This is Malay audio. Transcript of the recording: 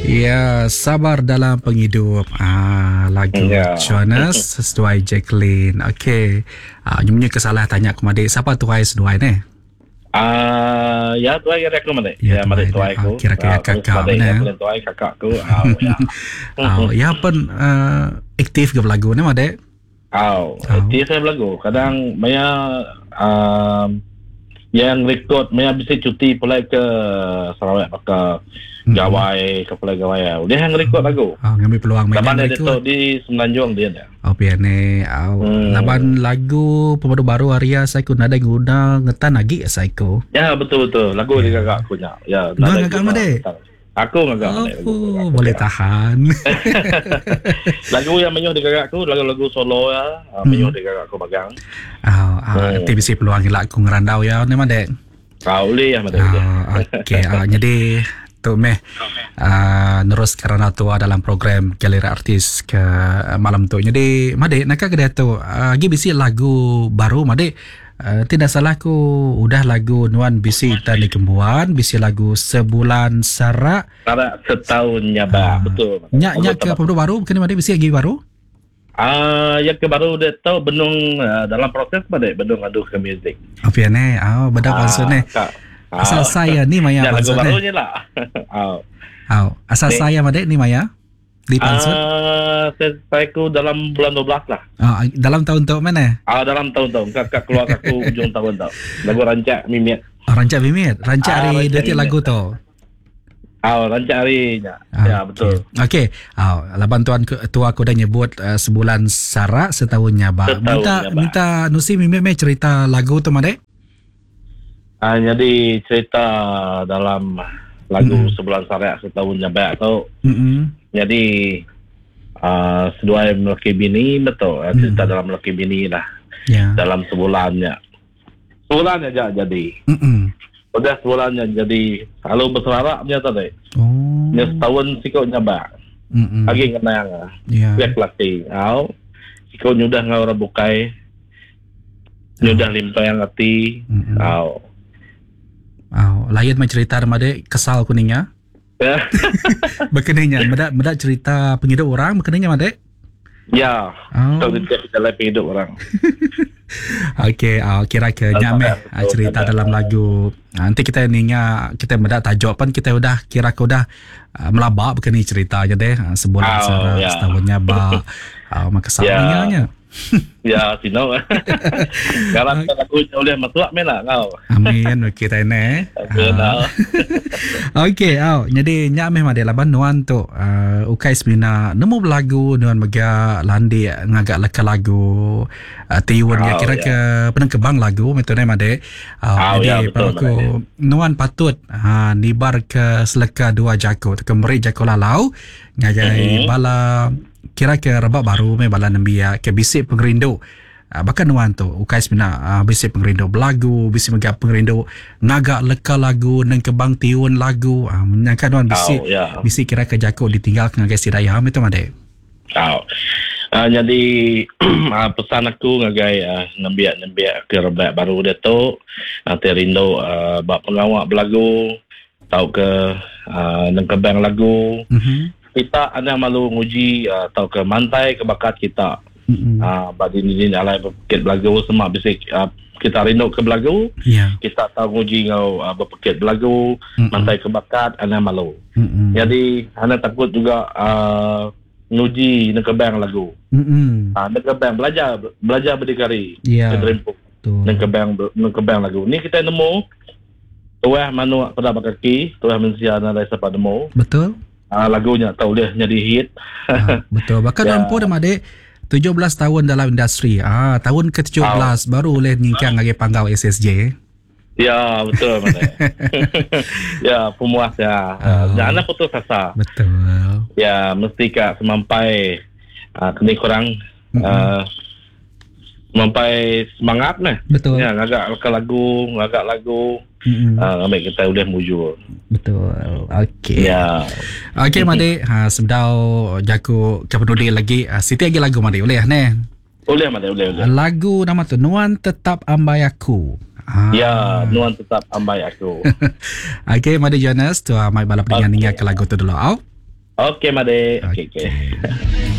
Ya, sabar dalam penghidup. Lagu Jonas sesuai Jacqueline. Okey. Nyumnya kesalah tanya aku adik. Siapa tuai seduai ni? Ya tuai kira aku mana? Ya, mana tuai aku. Kira-kira kakak mana? Tuai kakakku. Ya pun aktif ke lagu ni adik? Aktif saya lagu. Kadang Maya yang record Maya bisa cuti pulai ke Sarawak ke Gawai ke pulai Gawai. Dia yang record lagu. Ngambil peluang main laban dia tu di Semenanjung dia ada. Piane. Laban lagu pembaru-baru Arya saya ku nada guna ngetan lagi saya ku. Ya betul lagu di kakak aku nya. Ya nada kakak mana dek? Aku ngagak. Boleh tahan. Lagu yang menyuh di kakak aku lagu solo ya. Menyuh di kakak aku bagang. Nanti bisa peluang lah aku ngerandau ya ni mana dek? Boleh ya mana. Okey. Jadi tu nerus karena tu dalam program Galeri Artis ke malam tu. Jadi Made nak kedai tu lagi bisi lagu baru Made. Tidak salah aku udah lagu Nuan bisi Tani Kembuan, bisi lagu Sebulan Sarak setahun nyaba. Betul. Nyak ke apa baru bukan Made bisi lagi baru? Yang ke baru dia tahu benung dalam proses Made benung adu ke music. Apa ni? Bedak konsert ni. Asal saya ni Maya lagu barunya lah. Asal saya Made ni Maya di Pansut. Saya ku dalam bulan 12 lah. Dalam tahun tu mana? Dalam tahun kakak keluar aku ujung tahun tau. Lagu Rancak Mimit. Rancak Mimit. Rancak hari detik lagu tu. Rancak harinya. Ya betul. Okey. Laban tuan tua aku dah nyebut Sebulan Sarak setahun nyaba. Minta Nusi Mimit cerita lagu tu Made. Jadi cerita dalam lagu Sebulan Sarak setahun nyaba tu. Jadi seduai melaki bini betul. Cerita dalam melaki bini lah. Dalam sebulannya aja jadi. Udah sebulannya jadi. Kalau berserapnya tadi. Nya setahun sikau nyaba. Lagi kenang. Lihat laki. Sikau nyudah ngau bukai. Nyudah limpah yang hati. Layan mencerita Made kesal kuningnya. Berkenanya Mada cerita penghidup orang berkenanya Made. Ya. Tahu kita lihat penghidup orang. Okey, kira ke nyameh cerita dalam lagu. Nanti kita ninya kita Mada tajuk pun kita udah kira ke udah melabak berkenanya ceritanya deh. Sebulan setahunnya ba maka salahnya. Ya, sino. Kalau aku boleh masuk mena kau. Amin kita ini. Okey, jadi nyameh Made laban nuan tu ukai semina nemu lagu nuan mega landi ngagak leka lagu tiun kira ke penang kebang lagu metode Made. Jadi aku nuan patut nibar ke seleka dua jako ke meri jako lalau ngagai bala kira ke rebak baru me bala nambia ke bisik pengerindu. Bahkan nuan tu ukai semina bisik pengerindu belagu, bisik mega pengerindu ngagak leka lagu nang kebang tiun lagu. Menyangka nuan bisik kira ke jako ditinggal ngagai sidaya itu Made. Jadi pesan aku ngagai nambia ke rebak baru dia tu nanti rindu bab pengawak belagu tahu ke nang kebang lagu. Kita ada malu nguji atau ke mantai ke bakat kita. Badin alai berpekit belagu semua bisik kita rindu ke belagu. Kita tahu nguji ngau berpekit belagu mantai ke bakat ana malu. Jadi ana takut juga nguji nang kebang lagu. Nang kebang belajar berdikari. Kedrempuk. Nang kebang lagu. Ni kita nemu tuah manu pada bakaki, tuah mensia na desa pademo. Betul. Lagunya tahu dia jadi hit. Betul. Bahkan nampu dah Made 17 tahun dalam industri. Tahun ke-17 baru boleh nyingkang lagi panggau SSJ. Ya, betul Made. Ya, pemuas ya. Jangan putus asa. Betul. Ya, mesti kak semampai kini kurang sampai semangat nah. Betul. Ya, ngagak lagu. Ambil kita boleh mujur. Betul. Okey. Ya. Okey Made, sedau jaku kapenudi lagi. Siti lagi lagu Made boleh ne? Boleh Made, boleh. Lagu nama tu Nuan Tetap Ambai Aku. Ya, Nuan Tetap Ambai Aku. Okey Made Jonas tu mai balap dengan ke lagu tu dulu. Okey Made. Okey.